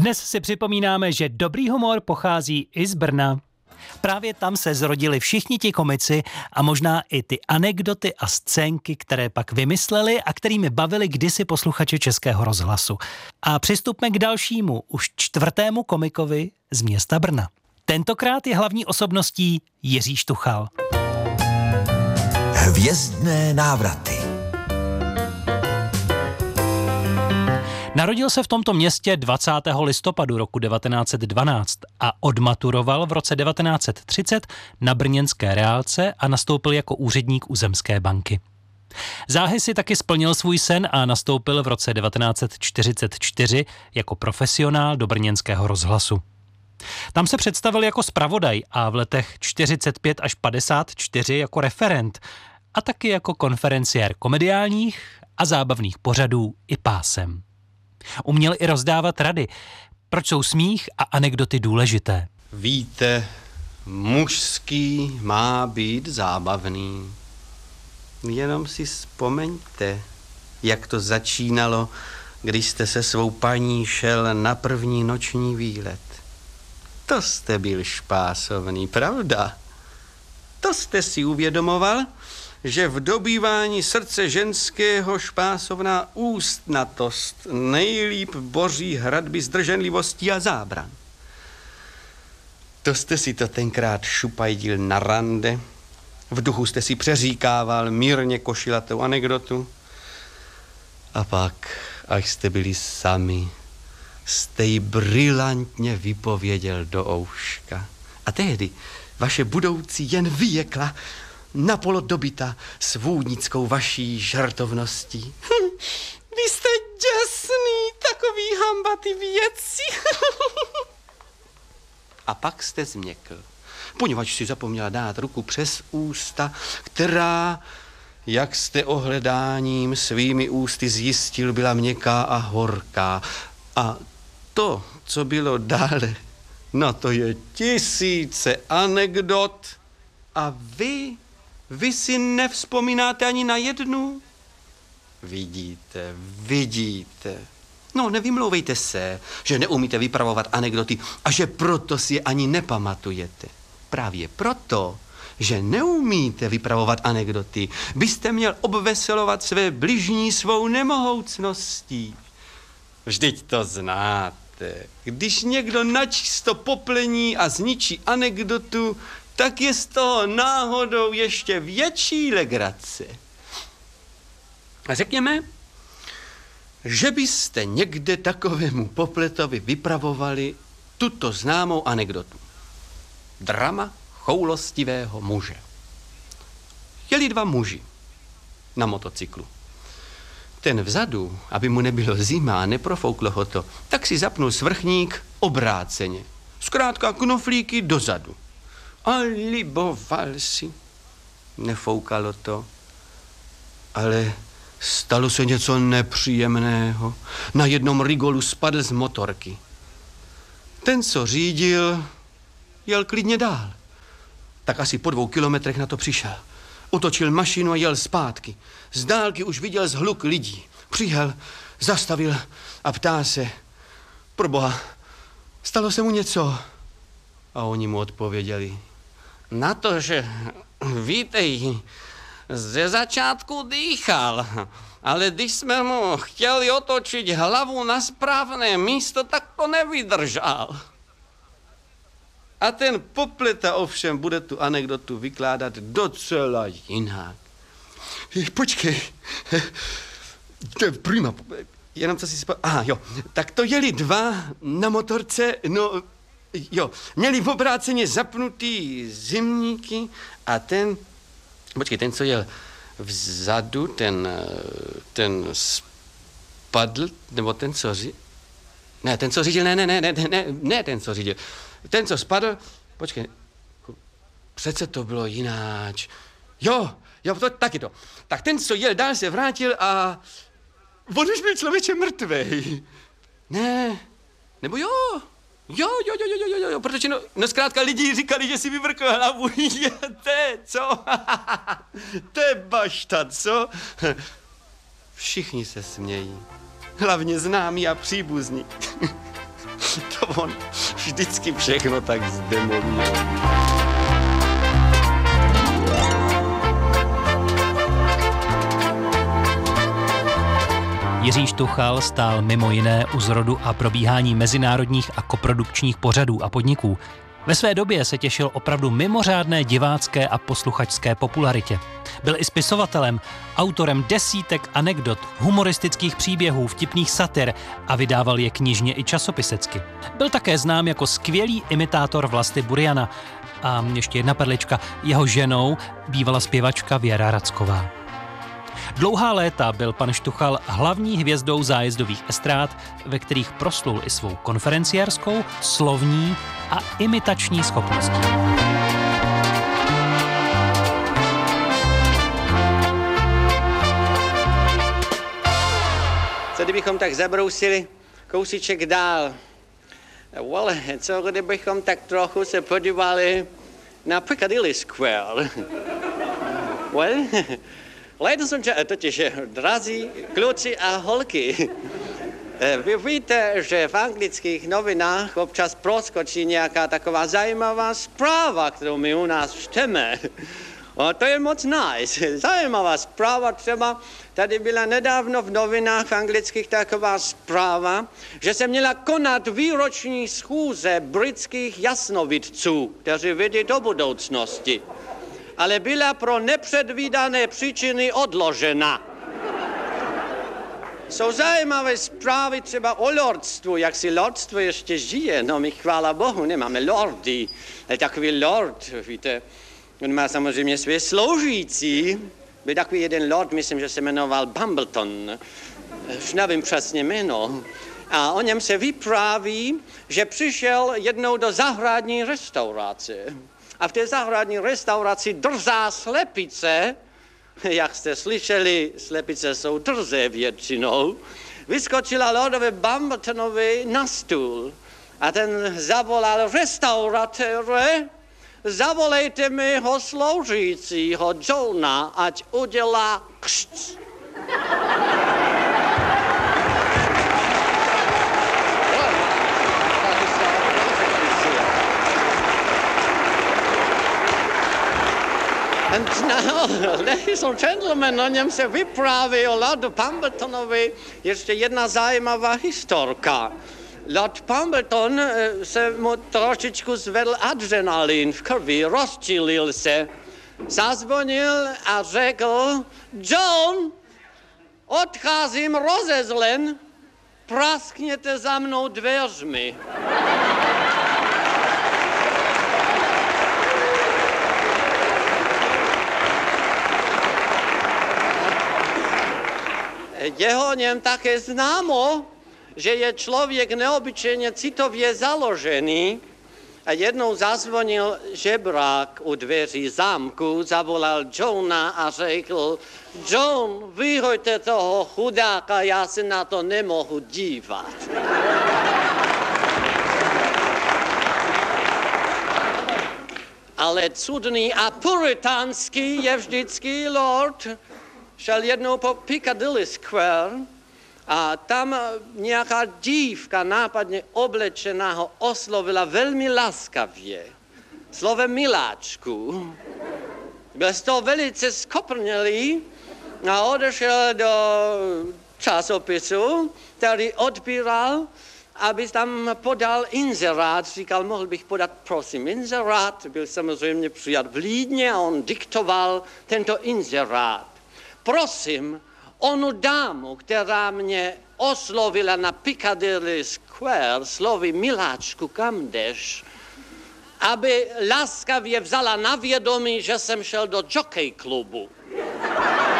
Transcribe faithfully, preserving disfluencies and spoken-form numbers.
Dnes si připomínáme, že dobrý humor pochází i z Brna. Právě tam se zrodili všichni ti komici a možná i ty anekdoty a scénky, které pak vymysleli a kterými bavili kdysi posluchače Českého rozhlasu. A přistupme k dalšímu, už čtvrtému komikovi z města Brna. Tentokrát je hlavní osobností Jiří Štuchal. Hvězdné návraty. Narodil se v tomto městě dvacátého listopadu roku devatenáct set dvanáct a odmaturoval v roce devatenáct set třicet na brněnské reálce a nastoupil jako úředník u Zemské banky. Záhy si taky splnil svůj sen a nastoupil v roce devatenáct set čtyřicet čtyři jako profesionál do brněnského rozhlasu. Tam se představil jako zpravodaj a v letech čtyřicet pět až padesát čtyři jako referent a taky jako konferenciér komediálních a zábavných pořadů i pásem. Uměl i rozdávat rady, proč jsou smích a anekdoty důležité. Víte, mužský má být zábavný. Jenom si vzpomeňte, jak to začínalo, když jste se svou paní šel na první noční výlet. To jste byl špásovný, pravda? To jste si uvědomoval, že v dobývání srdce ženského špásovná ústnatost nejlíp boří hradby zdrženlivostí a zábran. To jste si to tenkrát šupajdil na rande, v duchu jste si přeříkával mírně košilatou anekdotu a pak, až jste byli sami, jste ji brilantně vypověděl do ouška. A tehdy vaše budoucí jen vyjekla napolo dobyta svůdnickou vaší žartovností. Hm, vy jste děsný, takový hambatý věci. A pak jste změkl, poněvadž si zapomněla dát ruku přes ústa, která, jak jste ohledáním svými ústy zjistil, byla měkká a horká. A to, co bylo dále, no to je tisíce anekdot. A vy, vy si nevzpomínáte ani na jednu? Vidíte, vidíte. No, nevymlouvejte se, že neumíte vypravovat anekdoty a že proto si je ani nepamatujete. Právě proto, že neumíte vypravovat anekdoty, byste měl obveselovat své bližní svou nemohoucností. Vždyť to znáte. Když někdo načisto poplení a zničí anekdotu, tak je z toho náhodou ještě větší legrace. A řekněme, že byste někde takovému popletovi vypravovali tuto známou anekdotu. Drama choulostivého muže. Jeli dva muži na motocyklu. Ten vzadu, aby mu nebylo zima a neprofouklo ho to, tak si zapnul svrchník obráceně. Zkrátka knoflíky dozadu. A liboval si. Nefoukalo to, ale stalo se něco nepříjemného. Na jednom rigolu spadl z motorky. Ten, co řídil, jel klidně dál. Tak asi po dvou kilometrech na to přišel. Otočil mašinu a jel zpátky. Z dálky už viděl zhluk lidí. Přijel, zastavil a ptá se: proboha, stalo se mu něco? A oni mu odpověděli: na to, že vítej, ze začátku dýchal, ale když jsme mu chtěli otočit hlavu na správné místo, tak to nevydržal. A ten popleta ovšem bude tu anekdotu vykládat docela jinak. Počkej, to je prima, jenom co si si... Aha, jo, tak to jeli dva na motorce, no... Jo, měli v obráceně zapnutý zimníky a ten, počkej, ten, co jel vzadu, ten, ten spadl, nebo ten, co řídil, ne, ten, co řídil, ne, ne, ne, ne, ne, ne, ten, co řídil, ten, co spadl, počkej, přece to bylo jináč, jo, jo, to, taky to, tak ten, co jel dál, se vrátil a on už byl člověče mrtvej, ne, nebo jo, Jo, jo, jo, jo, jo, jo, protože no, no zkrátka lidi říkali, že si vyvrkl hlavu. Je, te, co? To je bašta, co? Všichni se smějí. Hlavně známí a příbuzní. on vždycky všechno tak zdemoluje. Jiří Štuchal stál mimo jiné u zrodu a probíhání mezinárodních a koprodukčních pořadů a podniků. Ve své době se těšil opravdu mimořádné divácké a posluchačské popularitě. Byl i spisovatelem, autorem desítek anekdot, humoristických příběhů, vtipných satir a vydával je knižně i časopisecky. Byl také znám jako skvělý imitátor Vlasty Buriana. A ještě jedna perlička, jeho ženou bývala zpěvačka Věra Racková. Dlouhá léta byl pan Štuchal hlavní hvězdou zájezdových estrád, ve kterých proslul i svou konferenciérskou, slovní a imitační schopností. Co kdybychom tak zabrousili kousíček dál? Well, co kdybychom tak trochu se podívali na Piccadilly Square? Well, ladies and gentlemen, totiž drazí kluci a holky, vy víte, že v anglických novinách občas proskočí nějaká taková zajímavá zpráva, kterou my u nás čteme. O, to je moc nice. Zajímavá zpráva třeba. Tady byla nedávno v novinách v anglických taková zpráva, že se měla konat výroční schůze britských jasnovidců, kteří vidí do budoucnosti. Ale byla pro nepředvídané příčiny odložena. Jsou zajímavé zprávy třeba o lordstvu, jak si lordstvo ještě žije. No my chvála Bohu nemáme lordy, ale takový lord, víte, on má samozřejmě své sloužící. Byl takový jeden lord, myslím, že se jmenoval Bumbleton, už nevím přesně jméno. A o něm se vypráví, že přišel jednou do zahradní restaurace. A v té zahradní restauraci drzá slepice, jak jste slyšeli, slepice jsou drzé většinou, vyskočila lordovi Bumbletonovi na stůl a ten zavolal: restauratére, zavolejte mého sloužícího Johna, ať udělá kšt. And now, ladies and gentlemen, o něm se vypráví o Lordu Pumbletonovi ještě jedna zajímavá historka. Lord Pumbleton se mu trošičku zvedl adrenalin v krvi, rozčilil se, zazvonil a řekl: John, odcházím rozezlen, praskněte za mnou dveřmi. Je o něm také známo, že je člověk neobyčejně citově založený a jednou zazvonil žebrák u dveří zámku, zavolal Johna a řekl: John, vyhoďte toho chudáka, já se na to nemohu dívat. Ale cudný a puritánský je vždycky lord. Šel jednou po Piccadilly Square a tam nějaká dívka nápadně oblečená ho oslovila velmi laskavě, slovem miláčku. Byl z toho velice skoprnělý a odešel do časopisu, který odbíral, aby tam podal inzerát. Říkal: mohl bych podat, prosím, inzerát. Byl samozřejmě přijat v Lídně a on diktoval tento inzerát. Prosím onu dámu, která mě oslovila na Piccadilly Square slovy miláčku, kam jdeš, aby laskavě vzala na vědomí, že jsem šel do jockey klubu.